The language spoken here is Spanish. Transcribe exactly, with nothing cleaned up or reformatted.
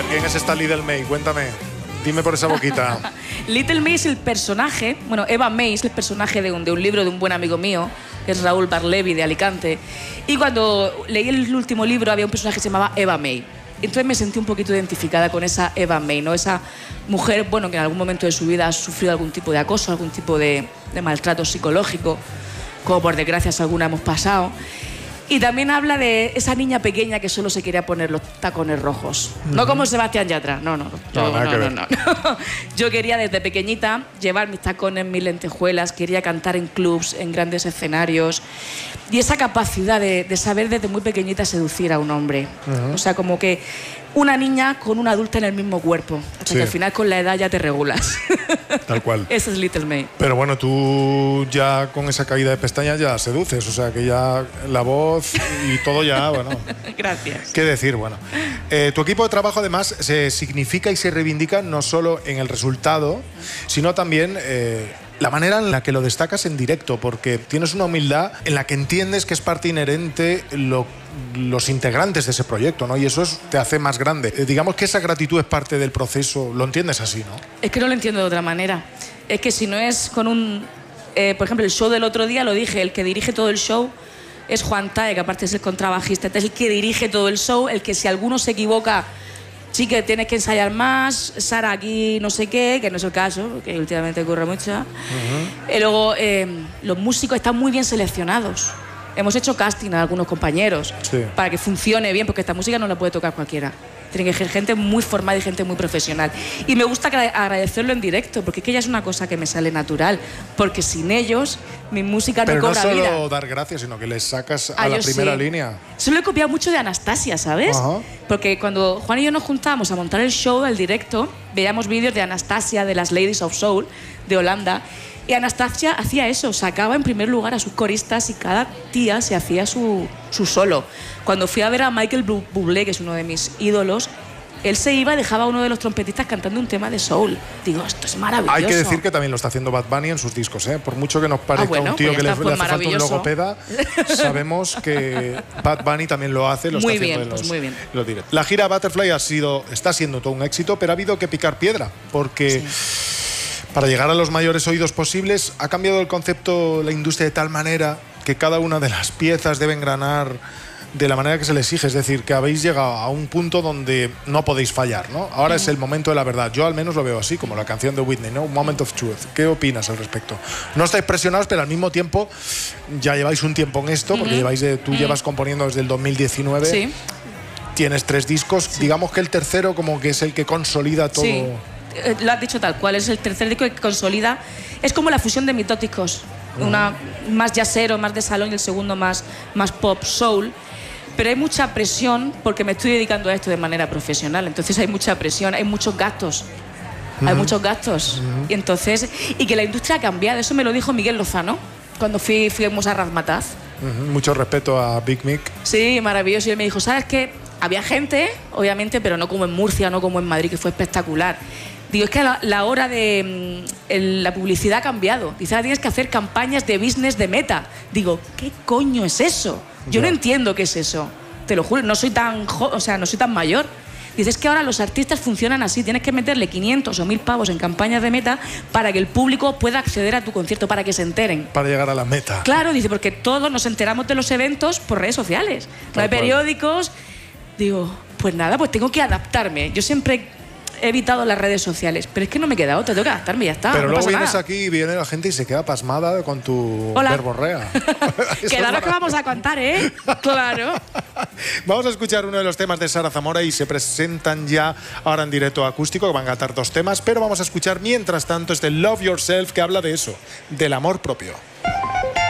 ¿Quién es esta Little May? Cuéntame. Dime por esa boquita. Little May es el personaje, bueno, Eva May es el personaje de un, de un libro de un buen amigo mío, que es Raúl Barlevi, de Alicante. Y cuando leí el último libro había un personaje que se llamaba Eva May. Entonces me sentí un poquito identificada con esa Eva May, ¿no? Esa mujer, bueno, que en algún momento de su vida ha sufrido algún tipo de acoso, algún tipo de, de maltrato psicológico, como por desgracia alguna hemos pasado. Y también habla de esa niña pequeña que solo se quería poner los tacones rojos. Uh-huh. No como Sebastián Yatra, no, no. Yo, no, no, no, no, no. Yo quería desde pequeñita llevar mis tacones, mis lentejuelas, quería cantar en clubs, en grandes escenarios. Y esa capacidad de, de saber desde muy pequeñita seducir a un hombre. Uh-huh. O sea, como que una niña con una adulta en el mismo cuerpo. Hasta sí. que al final con la edad ya te regulas. Tal cual. Esa es Little May. Pero bueno, tú ya con esa caída de pestañas ya seduces. O sea, que ya la voz y todo ya, bueno. Gracias. ¿Qué decir? Bueno, eh, tu equipo de trabajo además se significa y se reivindica no solo en el resultado, sino también... Eh, la manera en la que lo destacas en directo, porque tienes una humildad en la que entiendes que es parte inherente lo, los integrantes de ese proyecto, ¿no? Y eso es, te hace más grande. Eh, digamos que esa gratitud es parte del proceso, lo entiendes así, ¿no? Es que no lo entiendo de otra manera. Es que si no es con un... Eh, por ejemplo, el show del otro día, lo dije, el que dirige todo el show es Juan Tae, que aparte es el contrabajista, es el que dirige todo el show, el que si alguno se equivoca... Sí que tienes que ensayar más, Sara aquí no sé qué, que no es el caso, que últimamente ocurre mucho. Uh-huh. Y luego, eh, los músicos están muy bien seleccionados. Hemos hecho casting a algunos compañeros sí. para que funcione bien, porque esta música no la puede tocar cualquiera. Tiene que ser gente muy formada y gente muy profesional. Y me gusta agradecerlo en directo, porque es que ya es una cosa que me sale natural. Porque sin ellos, mi música no cobra vida. Pero no solo vida. dar gracias, sino que les sacas a ah, la primera sí. línea. Solo he copiado mucho de Anastasia, ¿sabes? Uh-huh. Porque cuando Juan y yo nos juntábamos a montar el show del directo, veíamos vídeos de Anastasia, de las Ladies of Soul, de Holanda. Y Anastasia hacía eso, sacaba en primer lugar a sus coristas y cada tía se hacía su, su solo. Cuando fui a ver a Michael Bublé, que es uno de mis ídolos, él se iba y dejaba a uno de los trompetistas cantando un tema de soul. Digo, esto es maravilloso. Hay que decir que también lo está haciendo Bad Bunny en sus discos, ¿eh? Por mucho que nos parezca ah, bueno, un tío pues que le, le hace falta un logopeda, sabemos que Bad Bunny también lo hace, lo muy está haciendo bien, en los, pues muy bien. los directos. La gira Butterfly ha sido, está siendo todo un éxito, pero ha habido que picar piedra, porque... Sí. Para llegar a los mayores oídos posibles, ha cambiado el concepto, la industria de tal manera que cada una de las piezas debe engranar de la manera que se le exige. Es decir, que habéis llegado a un punto donde no podéis fallar, ¿no? Ahora mm. es el momento de la verdad. Yo al menos lo veo así, como la canción de Whitney, ¿no? Moment of Truth. ¿Qué opinas al respecto? No estáis presionados, pero al mismo tiempo ya lleváis un tiempo en esto, porque mm-hmm. lleváis de, tú mm. llevas componiendo desde el dos mil diecinueve. Sí. Tienes tres discos. Sí. Digamos que el tercero como que es el que consolida todo... Sí. Lo has dicho tal cual, es el tercer disco que consolida. Es como la fusión de mis dos discos. Una más jazzero, más de salón, y el segundo más, más pop soul. Pero hay mucha presión porque me estoy dedicando a esto de manera profesional. Entonces hay mucha presión, hay muchos gastos. Uh-huh. Hay muchos gastos. Uh-huh. Y entonces, y que la industria ha cambiado. Eso me lo dijo Miguel Lozano cuando fui, fuimos a Razmataz. Uh-huh. Mucho respeto a Big Mick. Sí, maravilloso. Y él me dijo, ¿sabes qué? Había gente, obviamente, pero no como en Murcia, no como en Madrid, que fue espectacular. Digo, es que la, la hora de el, la publicidad ha cambiado. Dice, ahora tienes que hacer campañas de business de Meta. Digo, ¿qué coño es eso? Yo no entiendo qué es eso. Te lo juro, no soy tan, o sea, no soy tan mayor. Dice, es que ahora los artistas funcionan así. Tienes que meterle quinientos o mil pavos en campañas de Meta para que el público pueda acceder a tu concierto, para que se enteren. Para llegar a la meta. Claro, dice, porque todos nos enteramos de los eventos por redes sociales. No hay periódicos. Digo, pues nada, pues tengo que adaptarme. Yo siempre... he evitado las redes sociales, pero es que no me queda otra, tengo que adaptarme y ya está. Pero no luego pasa vienes nada. aquí y viene la gente y se queda pasmada con tu Hola. verborrea. Claro que vamos a contar, ¿eh? Claro. Vamos a escuchar uno de los temas de Sara Zamora y se presentan ya ahora en directo acústico, que van a cantar dos temas, pero vamos a escuchar mientras tanto este Love Yourself, que habla de eso, del amor propio.